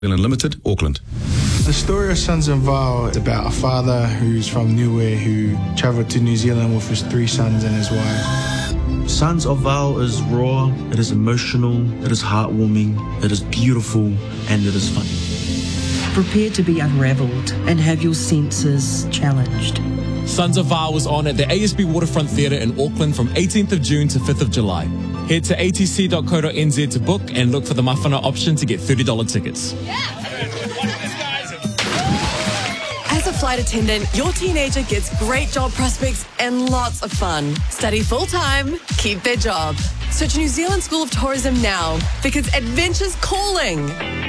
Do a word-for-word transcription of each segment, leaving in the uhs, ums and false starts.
Limited, Auckland. The story of Sons of Val is about a father who's from Niue who travelled to New Zealand with his three sons and his wife. Sons of Val is raw, it is emotional, it is heartwarming, it is beautiful, and it is funny. Prepare to be unravelled and have your senses challenged. Sons of Val was on at the A S B Waterfront Theatre in Auckland from eighteenth of June to fifth of July. Head to a t c dot co dot n z to book and look for the Mawhana option to get thirty dollars tickets. As a flight attendant, your teenager gets great job prospects and lots of fun. Study full-time, keep their job. Search New Zealand School of Tourism now because adventure's calling.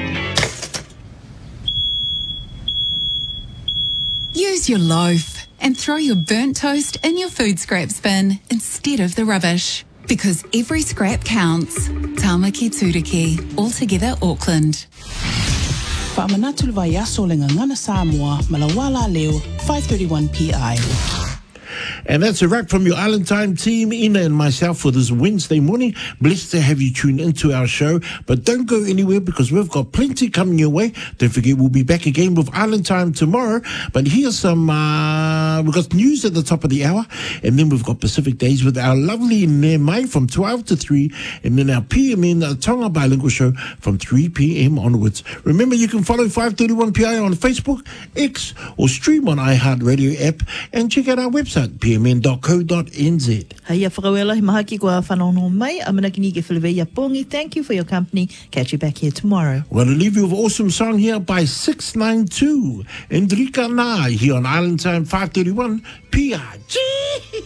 Use your loaf and throw your burnt toast in your food scraps bin instead of the rubbish. Because every scrap counts. Tāmaki Tūriki, Altogether Auckland. Whaamanatulu vai aso le ngangana Samoa, Malawala leo, five thirty-one P I. And that's a wrap from your Island Time team, Ina and myself, for this Wednesday morning. Blessed to have you tune into our show. But don't go anywhere because we've got plenty coming your way. Don't forget, we'll be back again with Island Time tomorrow. But here's some, uh, we've got news at the top of the hour. And then we've got Pacific Days with our lovely Nemai from twelve to three. And then our P M N Tonga Bilingual Show from three p.m. onwards. Remember, you can follow five thirty-one P I on Facebook, X, or stream on iHeartRadio app. And check out our website, p m n dot co dot n z. Haia whakawela, hi mahaki kua whanono mai, amanakini ke whileweia pongi. Thank you for your company. Catch you back here tomorrow. We're going to leave you with an awesome song here by six nine two, Endrika Na, here on Island Time five thirty-one P I.